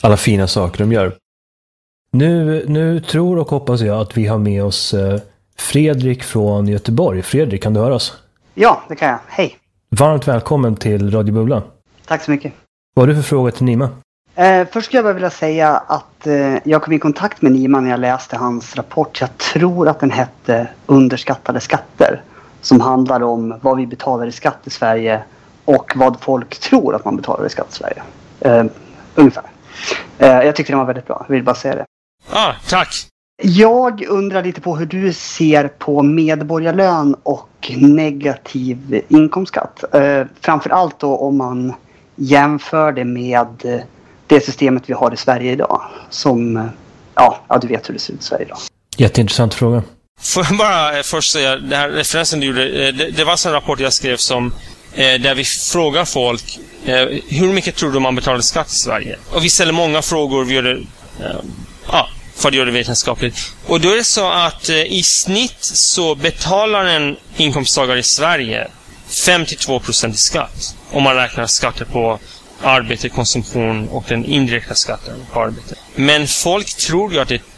alla fina saker de gör. Nu tror och hoppas jag att vi har med oss Fredrik från Göteborg. Fredrik, kan du höra oss? Ja, det kan jag. Hej. Varmt välkommen till Radio Bubbla. Tack så mycket. Vad har du för fråga till Nima? Först skulle jag bara vilja säga att jag kom i kontakt med Nima när jag läste hans rapport. Jag tror att den hette Underskattade skatter. Som handlar om vad vi betalar i skatt i Sverige och vad folk tror att man betalar i skatt i Sverige. Ungefär. Jag tyckte den var väldigt bra. Jag vill bara säga det. Tack. Jag undrar lite på hur du ser på medborgarlön och negativ inkomstskatt. Framförallt då om man jämför det med det systemet vi har i Sverige idag. Som, ja du vet hur det ser ut i Sverige idag. Jätteintressant fråga. Får jag bara först säga, den här referensen du gjorde, det var en rapport jag skrev som där vi frågar folk hur mycket tror du man betalar skatt i Sverige? Och vi ställer många frågor, vi gör det för att göra det vetenskapligt. Och då är det så att i snitt så betalar en inkomsttagare i Sverige 52% i skatt. Om man räknar skatter på arbete, konsumtion och den indirekta skatten på arbete. Men folk tror ju att det är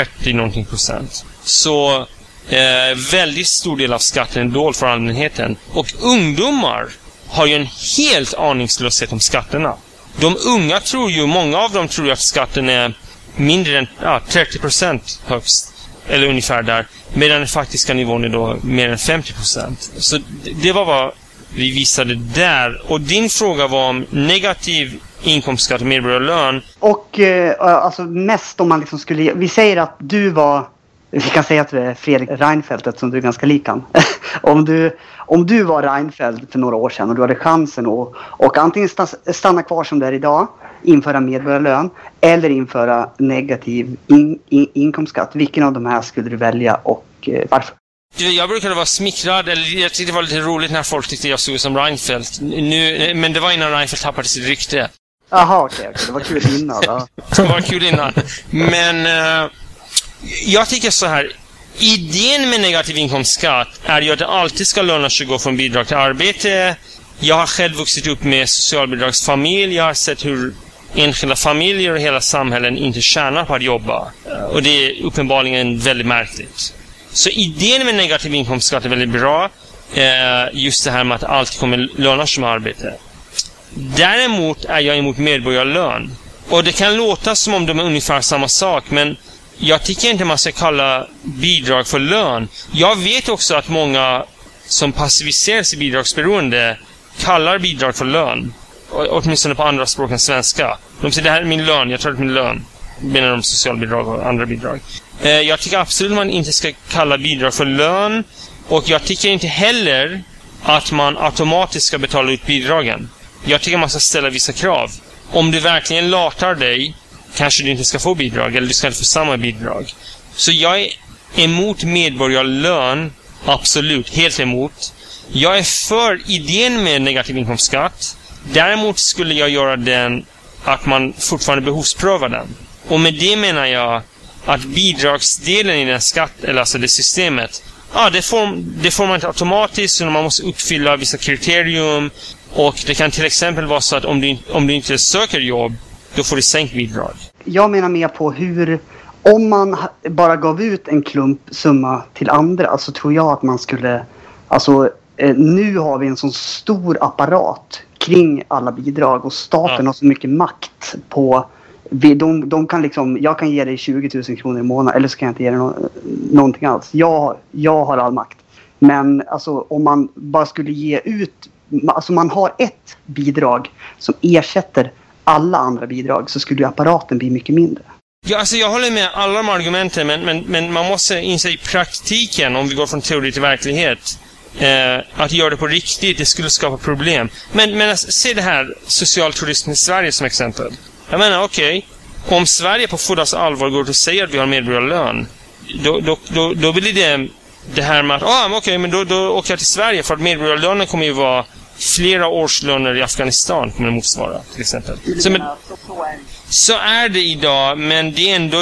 30% Så väldigt stor del av skatten är dold för allmänheten. Och ungdomar har ju en helt aningslöshet om skatterna. De unga tror ju, många av dem tror ju att skatten är mindre än 30% högst. Eller ungefär där. Medan den faktiska nivån är då mer än 50%. Så det var vad vi visade där. Och din fråga var om negativ inkomstskatt och medborgarlön. Och alltså mest om man liksom skulle... Vi säger att du var... Vi kan säga att du är Fredrik Reinfeldt som du är ganska lik han. om du var Reinfeldt för några år sedan och du hade chansen och antingen stanna kvar som det är idag, införa medborgarlön eller införa negativ inkomstskatt. Vilken av de här skulle du välja och varför? Jag brukade vara smickrad, eller jag tyckte det var lite roligt när folk tyckte jag såg som Reinfeldt. Men det var innan Reinfeldt tappade sitt rykte. Jaha, okej. Det var kul innan. Ja. Det var kul innan. Men jag tycker så här. Idén med negativ inkomstskatt är ju att det alltid ska löna sig att gå från bidrag till arbete. Jag har själv vuxit upp med socialbidragsfamilj. Jag har sett hur enskilda familjer och hela samhällen inte tjänar på att jobba. Och det är uppenbarligen väldigt märkligt. Så idén med negativ inkomstskatt är väldigt bra. Just det här med att allt kommer löna sig med arbete. Däremot är jag emot medborgarlön. Och det kan låta som om de är ungefär samma sak, men jag tycker inte man ska kalla bidrag för lön. Jag vet också att många som passiviseras i bidragsberoende kallar bidrag för lön. Åtminstone på andra språk än svenska. De säger det här är min lön, jag tror att min lön. Menar de socialbidrag och andra bidrag. Jag tycker absolut man inte ska kalla bidrag för lön. Och jag tycker inte heller att man automatiskt ska betala ut bidragen. Jag tycker man ska ställa vissa krav. Om du verkligen latar dig, kanske du inte ska få bidrag, eller du ska inte få samma bidrag. Så jag är emot medborgarlön, absolut, helt emot. Jag är för idén med negativ inkomstskatt. Däremot skulle jag göra den att man fortfarande behovsprövar den. Och med det menar jag att bidragsdelen i den skatt, eller alltså det systemet, det får man inte automatiskt, så man måste uppfylla vissa kriterium. Och det kan till exempel vara så att om du inte söker jobb, då får du sänkt bidrag. Jag menar mer på hur, om man bara gav ut en klumpsumma till andra, så tror jag att man skulle, alltså nu har vi en sån stor apparat kring alla bidrag och staten har så mycket makt på, de kan liksom, jag kan ge dig 20 000 kronor i månaden eller så kan jag inte ge dig någonting alls. Jag har all makt. Men alltså om man bara skulle ge ut, alltså man har ett bidrag som ersätter alla andra bidrag, så skulle ju apparaten bli mycket mindre. Ja, alltså jag håller med alla de argumenten, men man måste inse i praktiken, om vi går från teori till verklighet, att göra det på riktigt, det skulle skapa problem. Men se det här, social turism i Sverige som exempel. Jag menar, okej, om Sverige på fullaste allvar går ut och säger att vi har medborgarlön, då blir det här med att, okej, men då åker jag till Sverige, för att medborgarlönen kommer ju vara flera årslöner i Afghanistan, kommer det motsvara, till exempel. Så är det idag, men det är ändå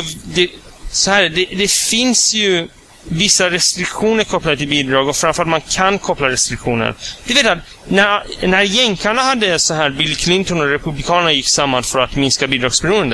det finns ju vissa restriktioner kopplade till bidrag, och framförallt man kan koppla restriktioner. Du vet att när jänkarna hade så här, Bill Clinton och republikanerna gick samman för att minska bidragsberoende,